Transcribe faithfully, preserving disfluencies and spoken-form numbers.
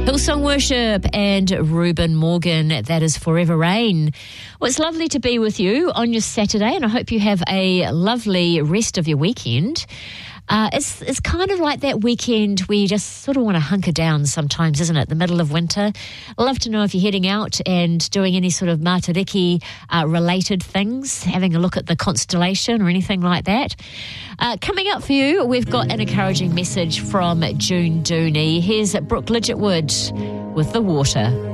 Hillsong Worship and Reuben Morgan, that is Forever Rain. Well, it's lovely to be with you on your Saturday, and I hope you have a lovely rest of your weekend. Uh, it's it's kind of like that weekend where you just sort of want to hunker down sometimes, isn't it? The middle of winter. I'd love to know if you're heading out and doing any sort of Matariki uh, related things, having a look at the constellation or anything like that. Uh, coming up for you, we've got an encouraging message from June Dooney. Here's Brooke Lidgettwood with The Water.